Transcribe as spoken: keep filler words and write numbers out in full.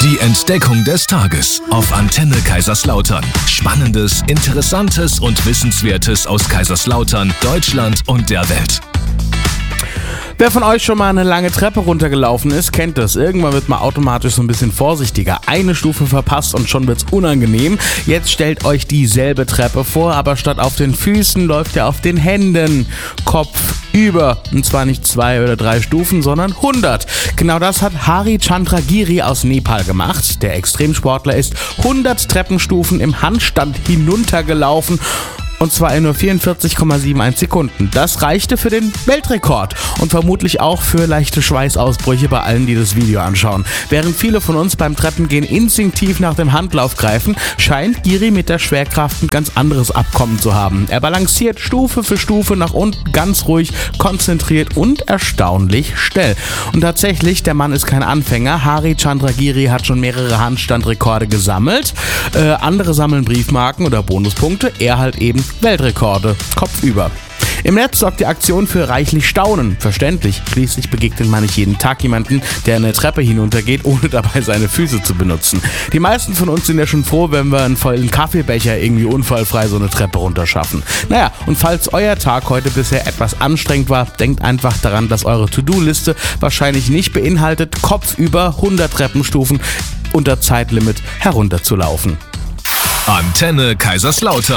Die Entdeckung des Tages auf Antenne Kaiserslautern. Spannendes, Interessantes und Wissenswertes aus Kaiserslautern, Deutschland und der Welt. Wer von euch schon mal eine lange Treppe runtergelaufen ist, kennt das. Irgendwann wird man automatisch so ein bisschen vorsichtiger. Eine Stufe verpasst und schon wird's unangenehm. Jetzt stellt euch dieselbe Treppe vor, aber statt auf den Füßen läuft ihr auf den Händen. Kopf über. Und zwar nicht zwei oder drei Stufen, sondern hundert. Genau das hat Hari Chandragiri aus Nepal gemacht. Der Extremsportler ist hundert Treppenstufen im Handstand hinuntergelaufen. Und zwar in nur vierundvierzig Komma einundsiebzig Sekunden. Das reichte für den Weltrekord und vermutlich auch für leichte Schweißausbrüche bei allen, die das Video anschauen. Während viele von uns beim Treppengehen instinktiv nach dem Handlauf greifen, scheint Giri mit der Schwerkraft ein ganz anderes Abkommen zu haben. Er balanciert Stufe für Stufe nach unten ganz ruhig, konzentriert und erstaunlich schnell. Und tatsächlich, der Mann ist kein Anfänger. Hari Chandragiri hat schon mehrere Handstandrekorde gesammelt. Äh, andere sammeln Briefmarken oder Bonuspunkte. Er halt eben Weltrekorde, kopfüber. Im Netz sorgt die Aktion für reichlich Staunen. Verständlich, schließlich begegnet man nicht jeden Tag jemanden, der eine Treppe hinuntergeht, ohne dabei seine Füße zu benutzen. Die meisten von uns sind ja schon froh, wenn wir einen vollen Kaffeebecher irgendwie unfallfrei so eine Treppe runterschaffen. Naja, und falls euer Tag heute bisher etwas anstrengend war, denkt einfach daran, dass eure To-Do-Liste wahrscheinlich nicht beinhaltet, kopfüber hundert Treppenstufen unter Zeitlimit herunterzulaufen. Antenne Kaiserslautern.